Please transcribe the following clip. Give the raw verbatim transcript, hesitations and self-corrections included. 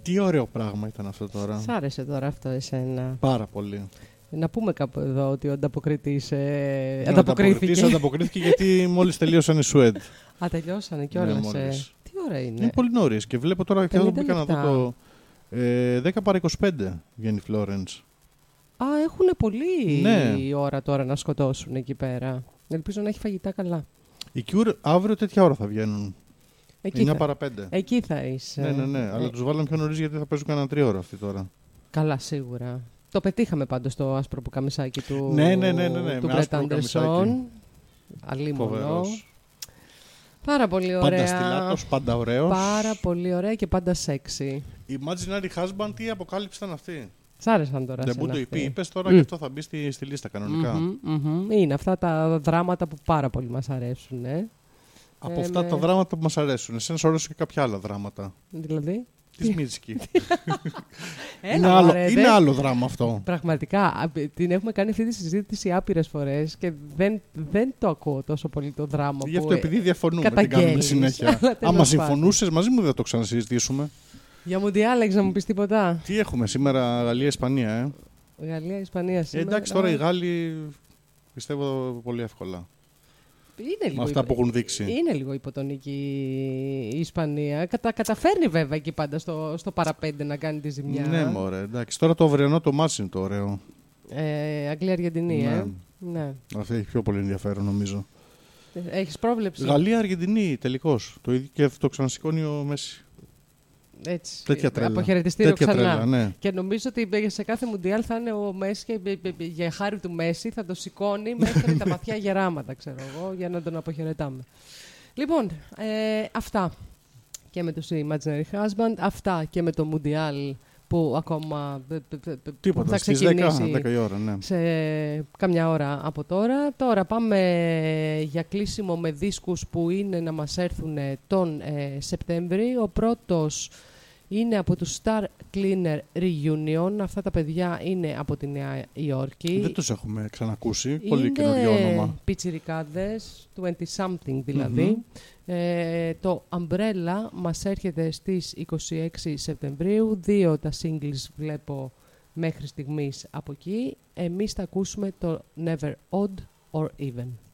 Τι ωραίο πράγμα ήταν αυτό τώρα. Σ' άρεσε τώρα αυτό εσένα? Πάρα πολύ. Να πούμε κάπου εδώ ότι ο ανταποκριτής ε, Ναι, ανταποκρίθηκε. Ο ανταποκρίθηκε γιατί μόλις τελείωσαν οι Σουέντ. Α, τελειώσανε κιόλας. Ναι, ε. μόλις. Τι ώρα είναι? Είναι πολύ νωρίς και βλέπω τώρα και εδώ που έκανα πενήντα εδώ το ε, δέκα παρά είκοσι πέντε βγαίνει η Φλόρενς. Α, έχουν πολύ Ναι. ώρα τώρα να σκοτώσουν εκεί πέρα. Ελπίζω να έχει φαγητά καλά. Οι Cure αύριο τέτοια ώρα θα βγαίνουν. Εκεί εννιά θα, παρά πέντε. εκεί θα είσαι. Ναι, ναι, ναι. Αλλά Ε, τους βάλαμε πιο νωρίς γιατί θα παίζουν κανένα τρία ώρα αυτή τώρα. Καλά, σίγουρα. Το πετύχαμε πάντως το άσπρο πουκαμισάκι του, Ναι, ναι, ναι, ναι, ναι, του με Brett άσπρο Anderson. πουκαμισάκι. Αλίμονο. Φοβερός. Πάρα πολύ ωραία. Πάντα στυλάτος, πάντα ωραίος. Πάρα πολύ ωραία και πάντα σεξι. Η Imaginary Husband τι αποκάλυψη ήταν αυτή. Σ' άρεσαν τώρα. Δεν σένα μου το αυτοί. είπε, είπες τώρα Μμ. και αυτό θα μπει στη, στη λίστα κανονικά. Μμμ, μμμ. Είναι αυτά τα δράματα που πάρα πολύ μας αρέσουν. Ε. Από Ε, αυτά με- τα δράματα που μας αρέσουν. Εσένα σου αρέσουν και κάποια άλλα δράματα. Δηλαδή. Τη Σμίτσκι. Έλα, είναι, άλλο, μωρέ, είναι δεν- άλλο δράμα αυτό. Πραγματικά, α, την έχουμε κάνει αυτή τη συζήτηση άπειρες φορές και δεν, δεν το ακούω τόσο πολύ το δράμα Γι' που αυτό επειδή διαφωνούμε την κάνουμε καταγγέλνεις. συνέχεια. Αλλά τέλος Άμα πάντων. συμφωνούσες μαζί μου δεν θα το ξανασυζητήσουμε. Για Μουντιάλ έχεις να μου πεις τίποτα? Τι έχουμε σήμερα Γαλλία-Ισπανία, ε. Γαλλία, Ισπανία ε σήμερα. εντάξει τώρα Α, οι Γάλλοι πιστεύω πολύ εύκολα. είναι Με λίγο, αυτά υπο- που έχουν δείξει. είναι λίγο υποτονική η Ισπανία. Κατα, καταφέρνει βέβαια εκεί πάντα στο, στο παραπέντε να κάνει τη ζημιά. Ναι, μωρέ, εντάξει. Τώρα το αυριανό το μάτς είναι το ωραίο. Ε, Αγγλία-Αργεντινή, Ναι. ε. Ναι. Αυτό έχει πιο πολύ ενδιαφέρον νομίζω. Έχεις πρόβλεψη? Γαλλία-Αργεντινή τελικώς. Το ίδιο και το ξανασηκώνει ο Μέση. Έτσι. Τέτοια τρέλα. Αποχαιρετιστήριο Τέτοια ξανά. τρέλα, ναι. Και νομίζω ότι σε κάθε Μουντιάλ θα είναι ο Μέση και για χάρη του Μέση θα το σηκώνει μέχρι τα βαθιά γεράματα, ξέρω εγώ, για να τον αποχαιρετάμε. Λοιπόν, ε, αυτά και με τους Imaginary Husband, αυτά και με το Μουντιάλ που ακόμα ε, ε, ε, που Τίποτα. θα Στις δέκα, ξεκινήσει δέκα η ώρα, ναι. σε καμιά ώρα από τώρα. Τώρα πάμε για κλείσιμο με δίσκους που είναι να μας έρθουν τον ε, Σεπτέμβρη. Ο πρώτος είναι από τους Star Cleaner Reunion. Αυτά τα παιδιά είναι από τη Νέα Υόρκη. Δεν τους έχουμε ξανακούσει. Πολύ Είναι καινούριο όνομα. πιτσιρικάδες, είκοσι something δηλαδή. Ε, το Umbrella μας έρχεται στις είκοσι έξι Σεπτεμβρίου. Δύο τα singles βλέπω μέχρι στιγμής από εκεί. Εμείς θα ακούσουμε το Never Odd or Even.